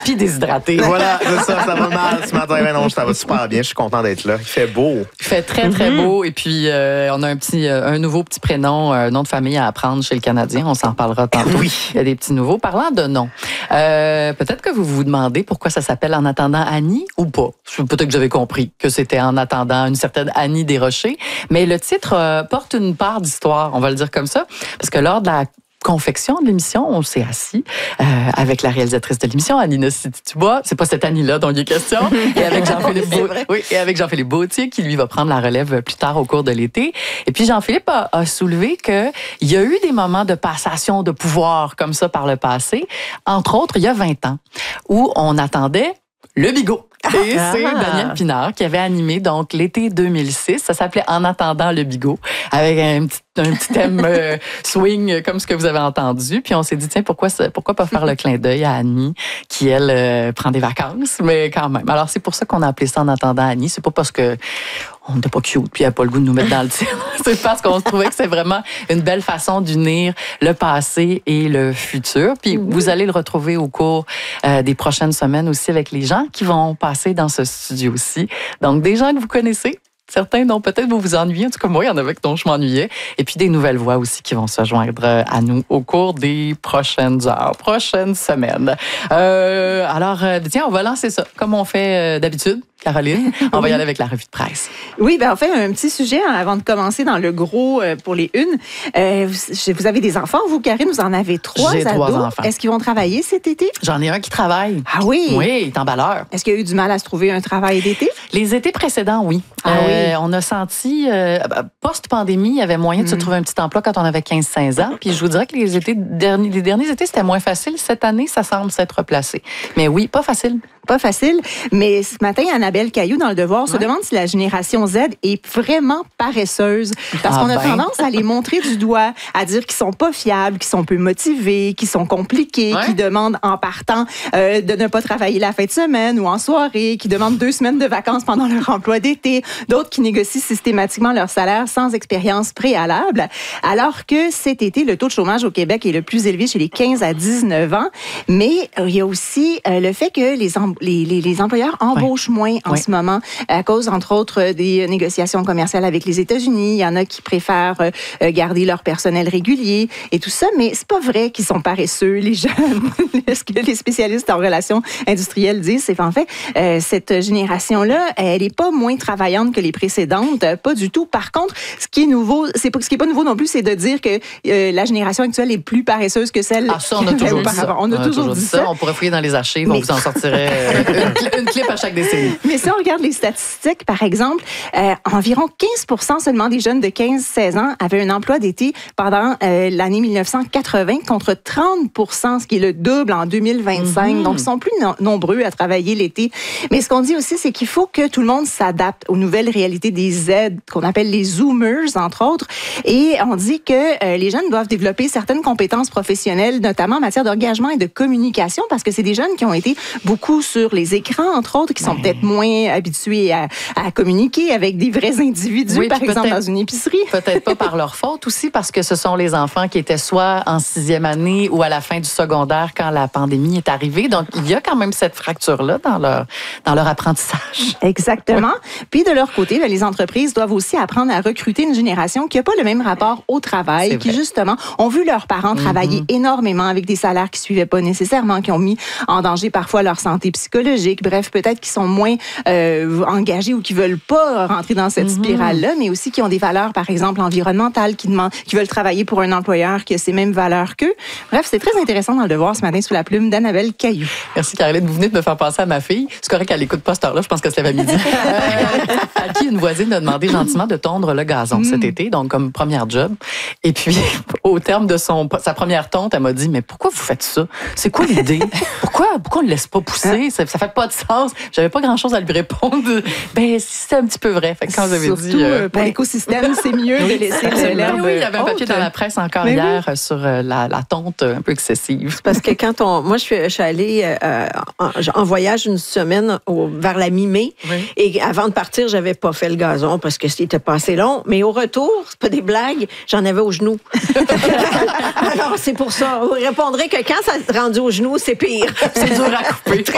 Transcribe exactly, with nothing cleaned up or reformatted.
Puis déshydraté. Voilà, c'est ça, ça va mal ce matin. Mais non, ça va super bien. Je suis content d'être là. Il fait beau. Il fait très, très mm-hmm. beau. Et puis, euh, on a un petit, euh, un nouveau petit prénom, un nom de famille à apprendre chez le Canadien. On s'en parlera tantôt. Oui. Il y a des petits nouveaux. Parlant de noms, euh, peut-être que vous vous demandez pourquoi ça s'appelle En attendant Annie ou pas. Peut-être que j'avais compris que c'était En attendant une certaine Annie Desrochers. Mais le titre euh, porte une part d'histoire, on va le dire comme ça. Parce que lors de la confection de l'émission, on s'est assis euh, avec la réalisatrice de l'émission, Annie Nocity-Dubois. C'est pas cette Annie-là dont il est question. Et avec Jean-Philippe Beau... oui, et avec Jean-Philippe Bautier, qui lui va prendre la relève plus tard au cours de l'été. Et puis Jean-Philippe a, a soulevé que il y a eu des moments de passation de pouvoir comme ça par le passé. Entre autres, il y a vingt ans, où on attendait le bigot. Et ah. c'est Daniel Pinard qui avait animé donc l'été deux mille six. Ça s'appelait En attendant le bigot, avec un petit, un petit thème euh, swing comme ce que vous avez entendu. Puis on s'est dit, tiens, pourquoi, pourquoi pas faire le clin d'œil à Annie, qui, elle, euh, prend des vacances, mais quand même. Alors, c'est pour ça qu'on a appelé ça En attendant Annie. C'est pas parce que on n'était pas cute, puis il n'y a pas le goût de nous mettre dans le titre. C'est parce qu'on se trouvait que c'est vraiment une belle façon d'unir le passé et le futur. Puis oui. vous allez le retrouver au cours euh, des prochaines semaines aussi avec les gens qui vont passer dans ce studio-ci. Donc, des gens que vous connaissez, certains dont peut-être vous vous ennuyez. En tout cas, moi, il y en avait dont je m'ennuyais. Et puis, des nouvelles voix aussi qui vont se joindre à nous au cours des prochaines heures, prochaines semaines. Euh, alors, tiens, on va lancer ça comme on fait d'habitude. Caroline, on va y aller avec la revue de presse. Oui, bien en fait, un petit sujet avant de commencer dans le gros euh, pour les unes. Euh, vous, vous avez des enfants, vous, Karine, vous en avez trois J'ai ados. trois enfants. Est-ce qu'ils vont travailler cet été? J'en ai un qui travaille. Ah oui? Oui, il est emballeur. Est-ce qu'il y a eu du mal à se trouver un travail d'été? Les étés précédents, oui. Ah euh, oui. On a senti, euh, post-pandémie, il y avait moyen de mm. se trouver un petit emploi quand on avait quinze seize ans. Puis je vous dirais que les, étés, derniers, les derniers étés, c'était moins facile. Cette année, ça semble s'être replacé. Mais oui, pas facile. Pas facile. Mais ce matin, Annabelle Caillou, dans Le Devoir, se ouais. demande si la génération Z est vraiment paresseuse. Parce ah qu'on a ben. tendance à les montrer du doigt, à dire qu'ils sont pas fiables, qu'ils sont peu motivés, qu'ils sont compliqués, ouais. qu'ils demandent en partant euh, de ne pas travailler la fin de semaine ou en soirée, qu'ils demandent deux semaines de vacances pendant leur emploi d'été, d'autres qui négocient systématiquement leur salaire sans expérience préalable. Alors que cet été, le taux de chômage au Québec est le plus élevé chez les quinze à dix-neuf ans. Mais euh, il y a aussi euh, le fait que les em- Les, les, les employeurs embauchent oui. moins en oui. ce moment à cause, entre autres, des négociations commerciales avec les États-Unis. Il y en a qui préfèrent euh, garder leur personnel régulier et tout ça, mais c'est pas vrai qu'ils sont paresseux, les jeunes. Ce que les spécialistes en relations industrielles disent, c'est qu'en fait, euh, cette génération-là, elle est pas moins travaillante que les précédentes, pas du tout. Par contre, ce qui est nouveau, c'est pas, ce qui est pas nouveau non plus, c'est de dire que euh, la génération actuelle est plus paresseuse que celle ah, ça, on a toujours dit ça. On a, on a toujours, toujours dit ça. ça. On pourrait fouiller dans les archives, mais... on vous en sortirait une, une clip à chaque décennie. Mais si on regarde les statistiques, par exemple, euh, environ quinze pour cent seulement des jeunes de quinze à seize ans avaient un emploi d'été pendant euh, l'année dix-neuf cent quatre-vingts contre trente pour cent, ce qui est le double en deux mille vingt-cinq. Mm-hmm. Donc, ils sont plus no- nombreux à travailler l'été. Mais ce qu'on dit aussi, c'est qu'il faut que tout le monde s'adapte aux nouvelles réalités des Z, qu'on appelle les Zoomers, entre autres. Et on dit que euh, les jeunes doivent développer certaines compétences professionnelles, notamment en matière d'engagement et de communication, parce que c'est des jeunes qui ont été beaucoup sur les écrans, entre autres, qui sont oui. peut-être moins habitués à, à communiquer avec des vrais individus, oui, par exemple, dans une épicerie. Peut-être pas par leur faute aussi, parce que ce sont les enfants qui étaient soit en sixième année ou à la fin du secondaire quand la pandémie est arrivée. Donc, il y a quand même cette fracture-là dans leur, dans leur apprentissage. Exactement. Oui. Puis, de leur côté, les entreprises doivent aussi apprendre à recruter une génération qui n'a pas le même rapport au travail, qui, justement, ont vu leurs parents travailler mm-hmm. énormément avec des salaires qui ne suivaient pas nécessairement, qui ont mis en danger parfois leur santé psychologique. Bref, peut-être qu'ils sont moins euh, engagés ou qui veulent pas rentrer dans cette mm-hmm. spirale-là, mais aussi qui ont des valeurs, par exemple, environnementales, qui demandent, qui veulent travailler pour un employeur qui a ces mêmes valeurs qu'eux. Bref, c'est très intéressant dans Le Devoir ce matin sous la plume d'Annabelle Caillou. Merci, Caroline. Vous venez de me faire penser à ma fille. C'est correct qu'elle écoute pas cette heure-là. Je pense qu'elle se lève à midi. euh, à qui une voisine a demandé gentiment de tondre le gazon mm. cet été, donc comme première job. Et puis, au terme de son, sa première tonte, elle m'a dit, mais pourquoi vous faites ça? C'est quoi l'idée? Pourquoi, pourquoi on ne le laisse pas pousser? Ça, ça fait pas de sens. J'avais pas grand-chose à lui répondre. Ben, c'est un petit peu vrai. Fait que quand j'avais Surtout, dit... Euh, pour ben, l'écosystème, c'est mieux de laisser l'herbe. Oui, il y avait un papier haute. Dans la presse encore mais hier oui. sur la, la tonte un peu excessive. C'est parce que quand on... Moi, je suis, je suis allée euh, en, en voyage une semaine au, vers la mi-mai. Oui. Et avant de partir, j'avais pas fait le gazon parce que c'était pas assez long. Mais au retour, c'est pas des blagues, j'en avais au genou. Alors, c'est pour ça. Vous répondrez que quand ça se rendu au genou, c'est pire. C'est dur à couper. Très